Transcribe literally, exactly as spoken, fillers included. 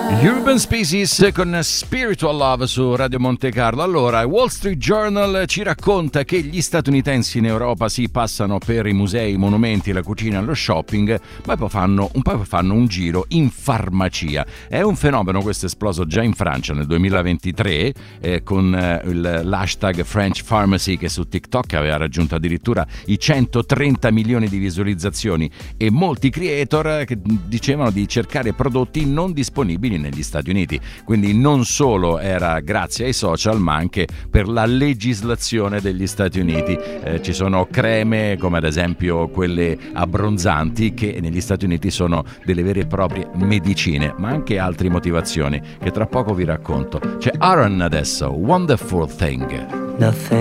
Urban Species con Spiritual Love su Radio Monte Carlo. Allora, Wall Street Journal ci racconta che gli statunitensi in Europa si passano per i musei, i monumenti, la cucina, lo shopping, ma poi fanno un, poi fanno un giro in farmacia. È un fenomeno, questo è esploso già in Francia nel duemilaventitré eh, con eh, il, l'hashtag French Pharmacy, che su TikTok aveva raggiunto addirittura i centotrenta milioni di visualizzazioni, e molti creator che dicevano di cercare prodotti non disponibili negli Stati Uniti. Quindi non solo era grazie ai social, ma anche per la legislazione degli Stati Uniti. Eh, ci sono creme come ad esempio quelle abbronzanti che negli Stati Uniti sono delle vere e proprie medicine, ma anche altre motivazioni che tra poco vi racconto. C'è Aaron adesso, Wonderful Thing. Nothing